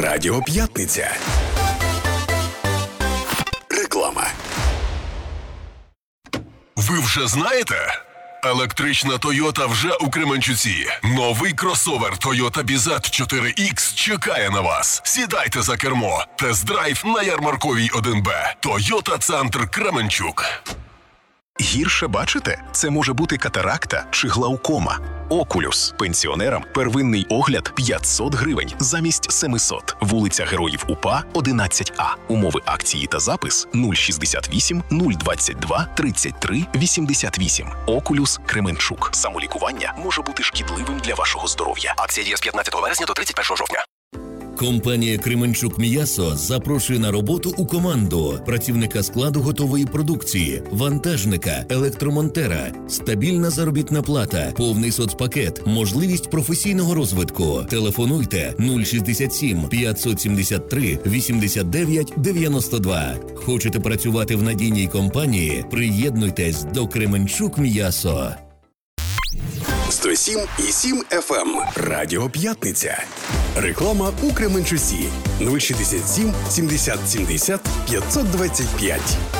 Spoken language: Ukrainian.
Радіо П'ятниця. Реклама. Ви вже знаєте? Електрична Toyota вже у Кременчуці. Новий кросовер Toyota BZ 4X чекає на вас. Сідайте за кермо. Тест-драйв на Ярмарковій 1Б. Toyota Центр Кременчук. Гірше бачите? Це може бути катаракта чи глаукома. Окулюс. Пенсіонерам первинний огляд 500 гривень замість 700. Вулиця Героїв УПА, 11А. Умови акції та запис 068 022 33 88. Окулюс Кременчук. Самолікування може бути шкідливим для вашого здоров'я. Акція діє з 15 вересня до 31 жовтня. Компанія «Кременчук М'ясо» запрошує на роботу у команду працівника складу готової продукції, вантажника, електромонтера, стабільна заробітна плата, повний соцпакет, можливість професійного розвитку. Телефонуйте 067 573 89 92. Хочете працювати в надійній компанії? Приєднуйтесь до «Кременчук М'ясо». 107,7 FM. Радіо П'ятниця. Реклама у Кременчуці. 067 70 70 525.